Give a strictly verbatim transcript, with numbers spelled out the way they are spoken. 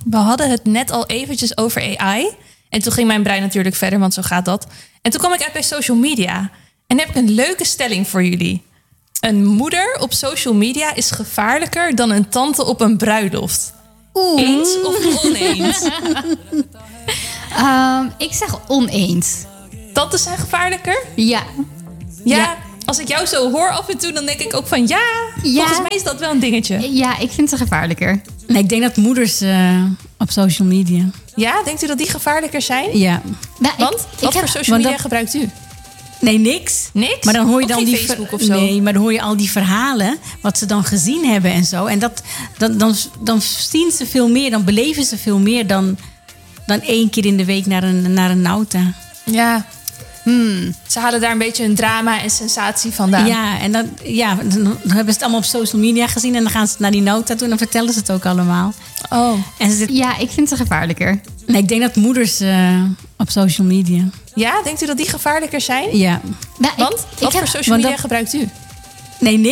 We hadden het net al eventjes over A I. En toen ging mijn brein natuurlijk verder, want zo gaat dat. En toen kwam ik uit bij social media. En dan heb ik een leuke stelling voor jullie. Een moeder op social media is gevaarlijker dan een tante op een bruiloft. Oeh. Eens of oneens? um, ik zeg oneens. Tantes zijn gevaarlijker? Ja. Ja, Ja. als ik jou zo hoor af en toe, dan denk ik ook van ja, Ja. volgens mij is dat wel een dingetje. Ja, ik vind ze gevaarlijker. Nee, ik denk dat moeders uh, op social media. Ja, denkt u dat die gevaarlijker zijn? Ja. Nou, Want, ik, wat ik voor heb, social want media dat- gebruikt u? Nee, niks. Niks? Maar dan hoor je Ook dan geen die ver- Facebook of zo? Nee, maar dan hoor je al die verhalen wat ze dan gezien hebben en zo. En dat, dan, dan, dan zien ze veel meer, dan beleven ze veel meer dan, dan één keer in de week naar een, naar een nauta. Ja. Hmm. Ze halen daar een beetje hun drama en sensatie vandaan. Ja, en dan, ja, dan hebben ze het allemaal op social media gezien en dan gaan ze naar die nauta toe en dan vertellen ze het ook allemaal. Oh. En ze zit, ja, ik vind ze gevaarlijker. nee, ik denk dat moeders uh, op social media. Ja, denkt u dat die gevaarlijker zijn? Ja. Nou, Want, ik, wat ik heb, voor social want media dat- gebruikt u? Nee, niks.